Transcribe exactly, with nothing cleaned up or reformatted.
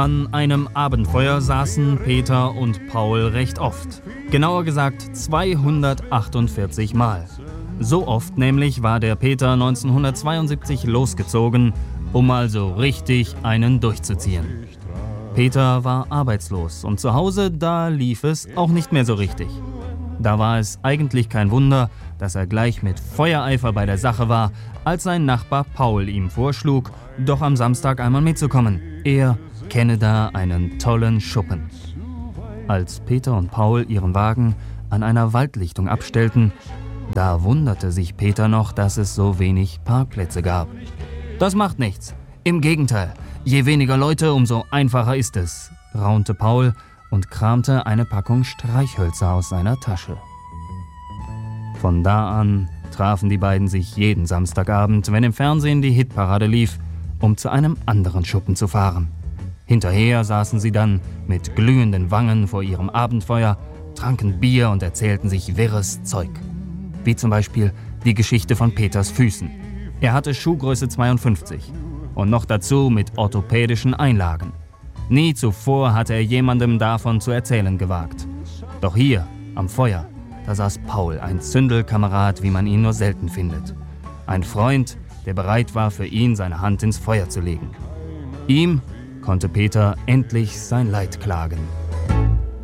An einem Abendfeuer saßen Peter und Paul recht oft. Genauer gesagt zweihundertachtundvierzig Mal. So oft nämlich war der Peter neunzehnhundertzweiundsiebzig losgezogen, um mal so richtig einen durchzuziehen. Peter war arbeitslos und zu Hause, da lief es auch nicht mehr so richtig. Da war es eigentlich kein Wunder, dass er gleich mit Feuereifer bei der Sache war, als sein Nachbar Paul ihm vorschlug, doch am Samstag einmal mitzukommen. Er kenne da einen tollen Schuppen. Als Peter und Paul ihren Wagen an einer Waldlichtung abstellten, da wunderte sich Peter noch, dass es so wenig Parkplätze gab. Das macht nichts. Im Gegenteil, je weniger Leute, umso einfacher ist es, raunte Paul und kramte eine Packung Streichhölzer aus seiner Tasche. Von da an trafen die beiden sich jeden Samstagabend, wenn im Fernsehen die Hitparade lief, um zu einem anderen Schuppen zu fahren. Hinterher saßen sie dann mit glühenden Wangen vor ihrem Abendfeuer, tranken Bier und erzählten sich wirres Zeug. Wie zum Beispiel die Geschichte von Peters Füßen. Er hatte Schuhgröße zweiundfünfzig und noch dazu mit orthopädischen Einlagen. Nie zuvor hatte er jemandem davon zu erzählen gewagt. Doch hier, am Feuer, da saß Paul, ein Zündelkamerad, wie man ihn nur selten findet. Ein Freund, der bereit war, für ihn seine Hand ins Feuer zu legen. Ihm konnte Peter endlich sein Leid klagen.